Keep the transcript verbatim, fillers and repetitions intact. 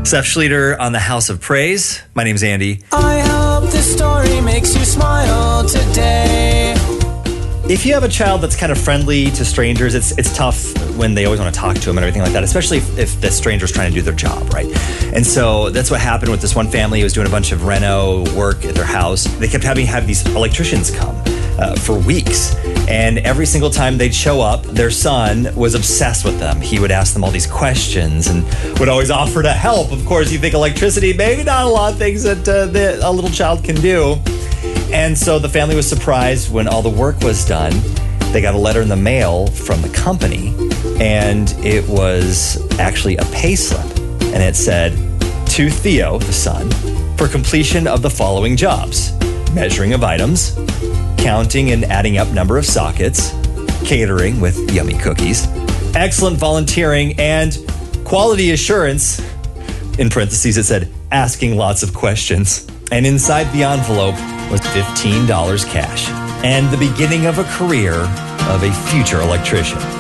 Seth Schleter on the House of Praise. My name's Andy. I hope this story makes you smile today. If you have a child that's kind of friendly to strangers, it's it's tough when they always want to talk to them and everything like that, especially if, if the stranger's trying to do their job, right? And so that's what happened with this one family who was doing a bunch of reno work at their house. They kept having to have these electricians come uh, for weeks. And every single time they'd show up, their son was obsessed with them. He would ask them all these questions and would always offer to help. Of course, you think electricity, maybe not a lot of things that, uh, that a little child can do. And so the family was surprised when all the work was done. They got a letter in the mail from the company, and it was actually a pay slip. And it said, to Theo, the son, for completion of the following jobs: measuring of items, counting and adding up number of sockets, catering with yummy cookies, excellent volunteering, and quality assurance. In parentheses, it said, asking lots of questions. And inside the envelope was fifteen dollars cash and the beginning of a career of a future electrician.